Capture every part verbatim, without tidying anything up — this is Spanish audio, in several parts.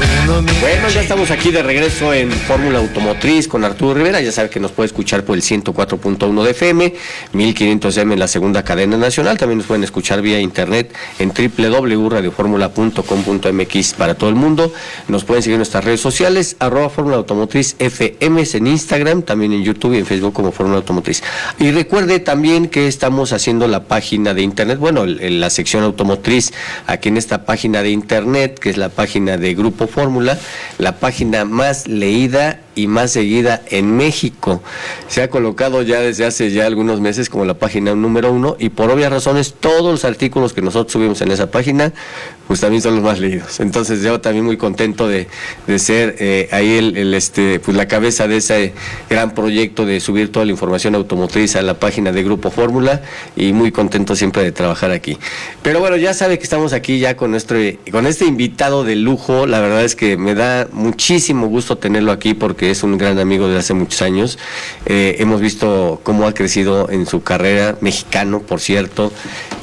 Bueno, ya estamos aquí de regreso en Fórmula Automotriz con Arturo Rivera. Ya sabe que nos puede escuchar por el ciento cuatro punto uno de F M, mil quinientos M en la segunda cadena nacional. También nos pueden escuchar vía internet en doble u doble u doble u punto radio fórmula punto com punto m x para todo el mundo. Nos pueden seguir en nuestras redes sociales, arroba Fórmula Automotriz F M en Instagram, también en YouTube y en Facebook como Fórmula Automotriz. Y recuerde también que estamos haciendo la página de internet, bueno, en la sección automotriz, aquí en esta página de internet, que es la página de Grupo Fórmula, la página más leída y más seguida en México. Se ha colocado ya desde hace ya algunos meses como la página número uno, y por obvias razones todos los artículos que nosotros subimos en esa página pues también son los más leídos. Entonces yo también muy contento de, de ser eh, ahí el, el este pues la cabeza de ese gran proyecto de subir toda la información automotriz a la página de Grupo Fórmula, y muy contento siempre de trabajar aquí. Pero bueno, ya sabe que estamos aquí ya con nuestro con este invitado de lujo. La verdad es que me da muchísimo gusto tenerlo aquí porque es un gran amigo de hace muchos años. Eh, hemos visto cómo ha crecido en su carrera, mexicano, por cierto,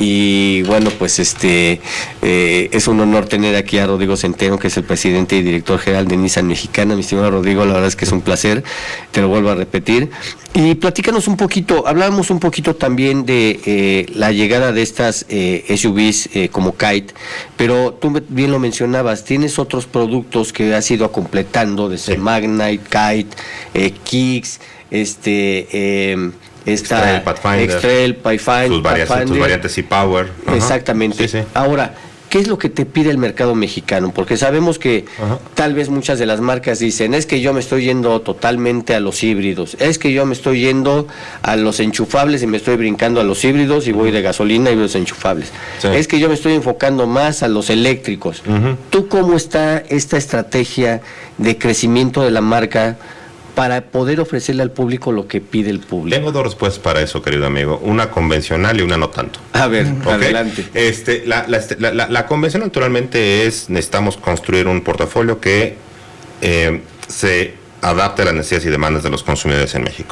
y bueno, pues este eh, es un honor tener aquí a Rodrigo Centeno, que es el presidente y director general de Nissan Mexicana. Mi estimado Rodrigo, la verdad es que es un placer, te lo vuelvo a repetir. Y platícanos un poquito, hablábamos un poquito también de eh, la llegada de estas eh, S U Vs eh, como Kite, pero tú bien lo mencionabas, tienes otros productos que has ido completando, desde sí. Magnite, Kite, eh, Kicks, este... Eh, esta X-Trail, Pathfinder, X-Trail, Pathfinder, tus, variantes, tus variantes e-Power. Uh-huh. Exactamente. Sí, sí. Ahora, ¿qué es lo que te pide el mercado mexicano? Porque sabemos que uh-huh. tal vez muchas de las marcas dicen, es que yo me estoy yendo totalmente a los híbridos, es que yo me estoy yendo a los enchufables y me estoy brincando a los híbridos y voy de gasolina y los enchufables. Sí. Es que yo me estoy enfocando más a los eléctricos. Uh-huh. ¿Tú cómo está esta estrategia de crecimiento de la marca para poder ofrecerle al público lo que pide el público? Tengo dos respuestas para eso, querido amigo. Una convencional y una no tanto. A ver, ¿okay? Adelante. Este, la, la, la, la, la convención naturalmente es, necesitamos construir un portafolio que eh, se adapte a las necesidades y demandas de los consumidores en México.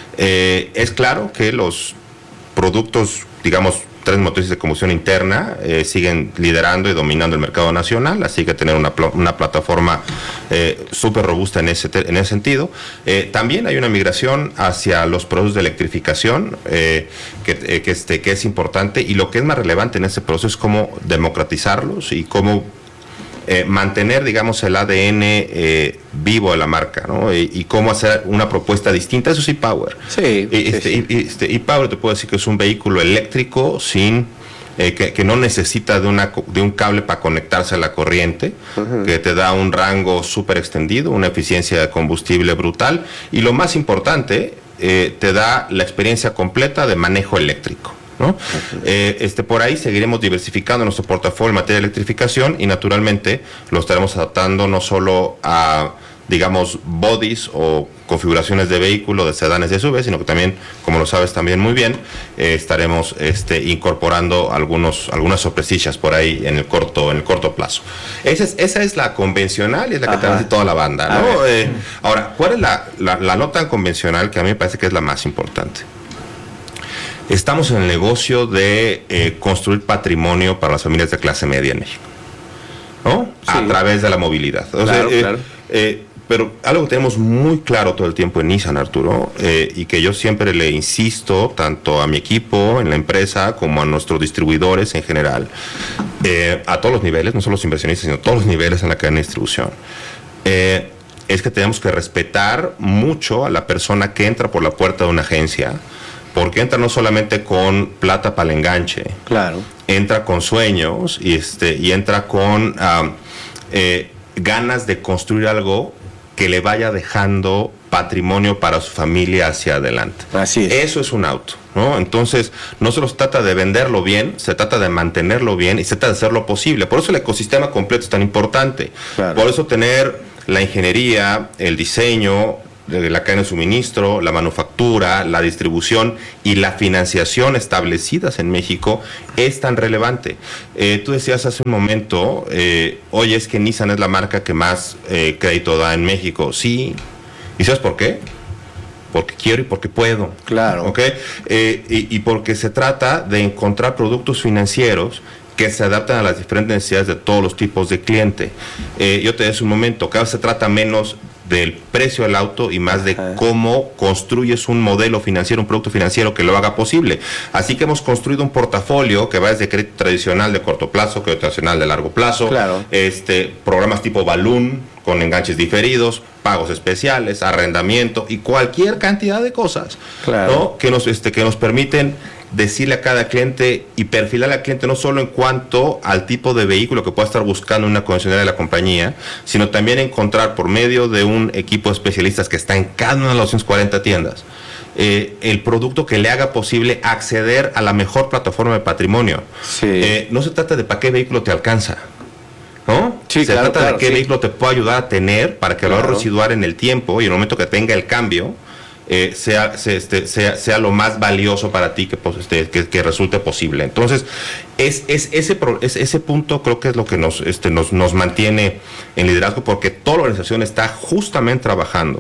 Eh, es claro que los productos, digamos, tres motores de combustión interna eh, siguen liderando y dominando el mercado nacional, así que tener una, pl- una plataforma eh, súper robusta en ese, te- en ese sentido. Eh, también hay una migración hacia los productos de electrificación eh, que, eh, que, este, que es importante, y lo que es más relevante en ese proceso es cómo democratizarlos y cómo Eh, mantener, digamos, el A D N eh, vivo de la marca, ¿no? Y, y cómo hacer una propuesta distinta. Eso es e-Power. Sí. Este, sí, sí. Este, e-Power te puedo decir que es un vehículo eléctrico sin eh, que, que no necesita de una de un cable para conectarse a la corriente, uh-huh. que te da un rango súper extendido, una eficiencia de combustible brutal, y lo más importante, eh, te da la experiencia completa de manejo eléctrico, ¿no? Uh-huh. Eh, este, por ahí seguiremos diversificando nuestro portafolio en materia de electrificación, y naturalmente lo estaremos adaptando no solo a, digamos, bodies o configuraciones de vehículo, de sedanes y S U V, sino que también, como lo sabes también muy bien, eh, estaremos este, incorporando algunos, algunas sorpresillas por ahí en el corto, en el corto plazo. Esa es, esa es la convencional y es la que trae toda la banda, ¿no? Eh, ahora, ¿cuál es la, la, la no tan convencional, que a mí me parece que es la más importante? Estamos en el negocio de eh, construir patrimonio para las familias de clase media en México, ¿no? Sí. A través de la movilidad. O claro, sea, eh, claro. Eh, pero algo que tenemos muy claro todo el tiempo en Nissan, Arturo, eh, y que yo siempre le insisto tanto a mi equipo en la empresa como a nuestros distribuidores en general, eh, a todos los niveles, no solo los inversionistas, sino todos los niveles en la cadena de distribución, eh, es que tenemos que respetar mucho a la persona que entra por la puerta de una agencia, porque entra no solamente con plata para el enganche, claro, entra con sueños y este y entra con um, eh, ganas de construir algo que le vaya dejando patrimonio para su familia hacia adelante. Así es. Eso es un auto, ¿no? Entonces, no solo se trata de venderlo bien, se trata de mantenerlo bien y se trata de hacerlo posible. Por eso el ecosistema completo es tan importante. Claro. Por eso tener la ingeniería, el diseño, de la cadena de suministro, la manufactura, la distribución y la financiación establecidas en México es tan relevante. Eh, tú decías hace un momento, eh, oye, es que Nissan es la marca que más eh, crédito da en México. Sí. ¿Y sabes por qué? Porque quiero y porque puedo. Claro. ¿Okay? Eh, y, y porque se trata de encontrar productos financieros que se adaptan a las diferentes necesidades de todos los tipos de cliente. Eh, yo te decía hace un momento, cada vez se trata menos del precio del auto y más de Ajá. cómo construyes un modelo financiero, un producto financiero que lo haga posible. Así que hemos construido un portafolio que va desde crédito tradicional de corto plazo, crédito tradicional de largo plazo, claro. este, programas tipo balloon con enganches diferidos, pagos especiales, arrendamiento y cualquier cantidad de cosas, claro. ¿no? que nos este, que nos permiten decirle a cada cliente y perfilar al cliente no solo en cuanto al tipo de vehículo que pueda estar buscando una concesionaria de la compañía, sino también encontrar por medio de un equipo de especialistas que está en cada una de las doscientas cuarenta tiendas, eh, el producto que le haga posible acceder a la mejor plataforma de patrimonio. Sí. Eh, no se trata de para qué vehículo te alcanza, ¿no? Sí, se claro, trata claro, de qué sí. vehículo te puede ayudar a tener para que claro. lo haga residuar en el tiempo y en el momento que tenga el cambio, Eh, sea, sea, este, sea, sea lo más valioso para ti que, este, que, que resulte posible. Entonces, es, es, ese, es, ese punto creo que es lo que nos, este, nos, nos mantiene en liderazgo, porque toda la organización está justamente trabajando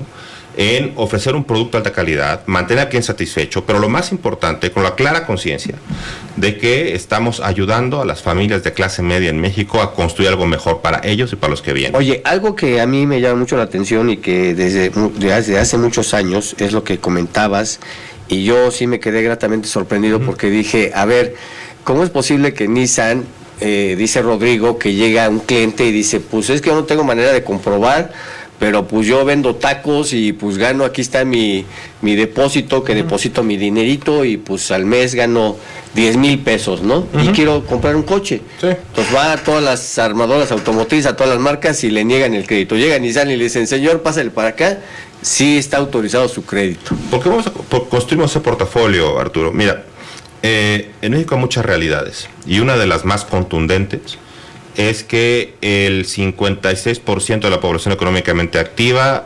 en ofrecer un producto de alta calidad, mantener a quien satisfecho, pero lo más importante, con la clara conciencia de que estamos ayudando a las familias de clase media en México a construir algo mejor para ellos y para los que vienen. Oye, algo que a mí me llama mucho la atención y que desde, desde hace muchos años es lo que comentabas, y yo sí me quedé gratamente sorprendido uh-huh. porque dije, a ver, ¿cómo es posible que Nissan, eh, dice Rodrigo, que llega un cliente y dice, pues es que yo no tengo manera de comprobar, pero pues yo vendo tacos y pues gano, aquí está mi, mi depósito, que uh-huh. deposito mi dinerito y pues al mes gano diez mil pesos, ¿no? Uh-huh. Y quiero comprar un coche. Sí. Entonces va a todas las armadoras automotrices, a todas las marcas y le niegan el crédito. Llegan y salen y le dicen, señor, pásale para acá, sí está autorizado su crédito. ¿Por qué vamos a, por, construimos ese portafolio, Arturo? Mira, eh, en México hay muchas realidades y una de las más contundentes es que el cincuenta y seis por ciento de la población económicamente activa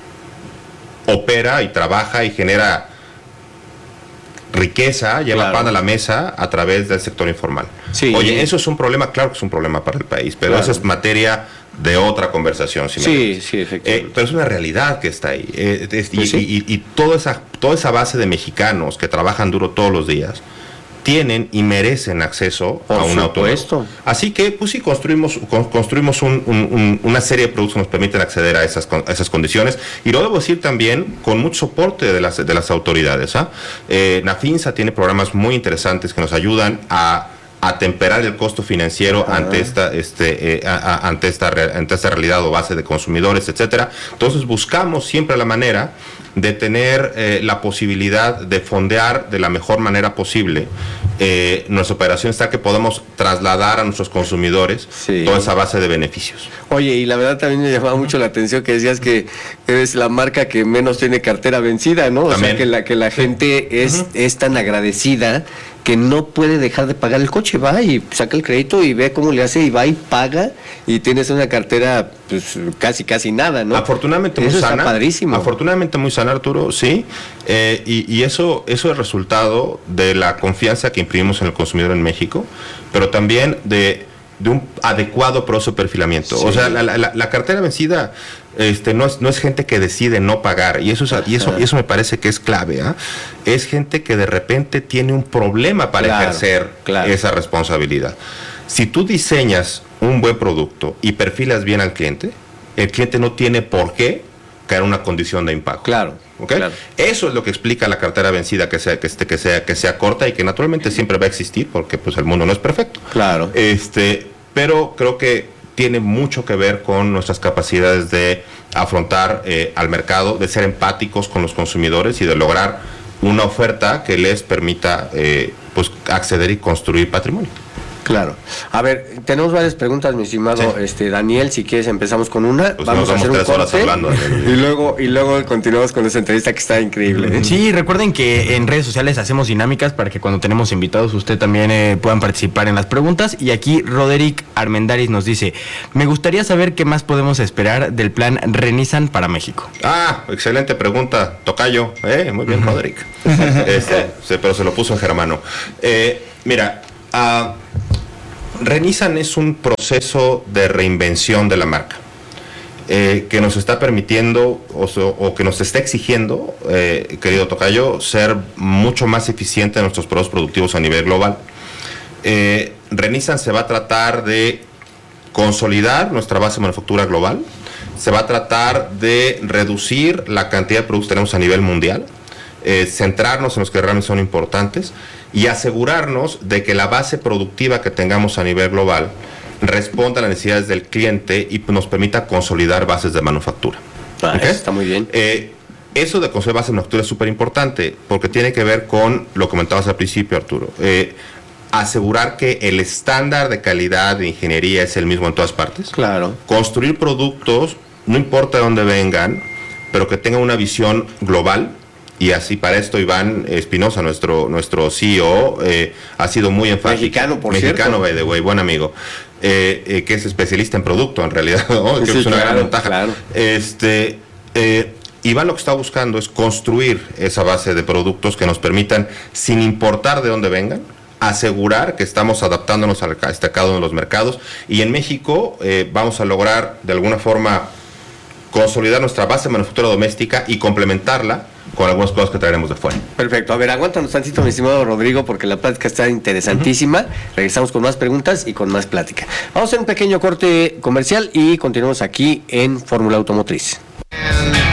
opera y trabaja y genera riqueza, lleva claro. pan a la mesa a través del sector informal. Sí. Oye, eso es un problema, claro que es un problema para el país, pero claro. eso es materia de otra conversación. Si sí, sí, efectivamente. Eh, pero es una realidad que está ahí. Eh, es, y, pues sí. y, y, y toda esa, toda esa base de mexicanos que trabajan duro todos los días tienen y merecen acceso Por a un auto. Así que, pues sí, construimos, con, construimos un, un, un, una serie de productos que nos permiten acceder a esas, a esas condiciones. Y lo debo decir también con mucho soporte de las, de las autoridades. ¿eh? Eh, Nafinsa tiene programas muy interesantes que nos ayudan a a temperar el costo financiero ah. ante esta este eh, a, a, ante esta ante esta realidad o base de consumidores, etcétera. Entonces buscamos siempre la manera de tener eh, la posibilidad de fondear de la mejor manera posible eh, nuestra operación, hasta que podamos trasladar a nuestros consumidores sí. toda esa base de beneficios. Oye, y la verdad también me llamaba mucho la atención que decías que eres la marca que menos tiene cartera vencida, ¿no? O también. sea, que la que la gente es, uh-huh. es tan agradecida que no puede dejar de pagar el coche, va y saca el crédito y ve cómo le hace y va y paga y tienes una cartera pues casi casi nada, ¿no? Afortunadamente muy eso sana. Está padrísimo. Afortunadamente muy sana, Arturo, sí. Eh, y, y eso, eso es resultado de la confianza que imprimimos en el consumidor en México, pero también de, de un adecuado proceso de perfilamiento. Sí. O sea, la, la, la cartera vencida este no es, no es gente que decide no pagar, y eso es, y eso, y eso me parece que es clave, ¿eh? Es gente que de repente tiene un problema para claro, ejercer claro. esa responsabilidad. Si tú diseñas un buen producto y perfilas bien al cliente, el cliente no tiene por qué caer en una condición de impago. Claro. ¿Okay? Claro. Eso es lo que explica la cartera vencida, que sea, que, este, que sea, que sea corta y que naturalmente siempre va a existir, porque pues el mundo no es perfecto. Claro. Este, pero creo que tiene mucho que ver con nuestras capacidades de afrontar eh, al mercado, de ser empáticos con los consumidores y de lograr una oferta que les permita eh, pues acceder y construir patrimonio. Claro. A ver, tenemos varias preguntas, mi estimado sí. este Daniel, si quieres empezamos con una, pues vamos a hacer un corte hablando, y luego y luego continuamos con esa entrevista que está increíble. ¿eh? Sí, recuerden que en redes sociales hacemos dinámicas para que cuando tenemos invitados usted también eh, puedan participar en las preguntas, y aquí Roderick Armendáriz nos dice, me gustaría saber qué más podemos esperar del plan Renissan para México. Ah, excelente pregunta, tocayo, eh, muy bien, uh-huh. Roderick. este, se, pero se lo puso en germano. Eh, mira, uh, Renissan es un proceso de reinvención de la marca eh, que nos está permitiendo o, o que nos está exigiendo, eh, querido tocayo, ser mucho más eficiente en nuestros procesos productivos a nivel global. Eh, Renissan se va a tratar de consolidar nuestra base de manufactura global, se va a tratar de reducir la cantidad de productos que tenemos a nivel mundial, eh, centrarnos en los que realmente son importantes y asegurarnos de que la base productiva que tengamos a nivel global responda a las necesidades del cliente y nos permita consolidar bases de manufactura. Ah, ¿Okay? Está muy bien. Eh, eso de consolidar bases de manufactura es súper importante porque tiene que ver con lo que comentabas al principio, Arturo. Eh, asegurar que el estándar de calidad de ingeniería es el mismo en todas partes. Claro. Construir productos, no importa de dónde vengan, pero que tengan una visión global. Y así para esto Iván Espinosa, nuestro nuestro C E O, eh, ha sido muy enfático. Mexicano, por Mexicano, cierto. by the way, buen amigo. Eh, eh, que es especialista en producto, en realidad, ¿no? Sí, que sí, es una claro, gran ventaja. claro. Este, eh, Iván lo que está buscando es construir esa base de productos que nos permitan, sin importar de dónde vengan, asegurar que estamos adaptándonos a este cada uno de los mercados. Y en México eh, vamos a lograr, de alguna forma, consolidar nuestra base de manufactura doméstica y complementarla con algunas cosas que traeremos de fuera. Perfecto. A ver, aguántanos tantito, mi estimado Rodrigo, porque la plática está interesantísima. Uh-huh. Regresamos con más preguntas y con más plática. Vamos a hacer un pequeño corte comercial y continuamos aquí en Fórmula Automotriz.